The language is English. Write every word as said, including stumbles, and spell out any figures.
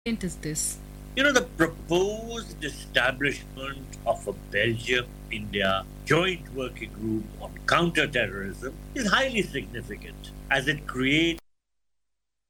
is this? You know, the proposed establishment of a Belgium India joint working group on counterterrorism is highly significant as it creates